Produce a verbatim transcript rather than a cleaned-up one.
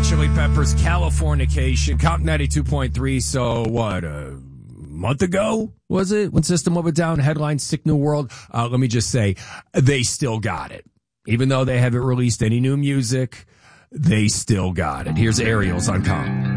Hot Chili Peppers, Californication, Comp ninety-two point three. So what, a month ago, was it, when System of a Down headlined Sick New World? Uh, let me just say, they still got it. Even though they haven't released any new music, they still got it. Here's Aerials on Comp.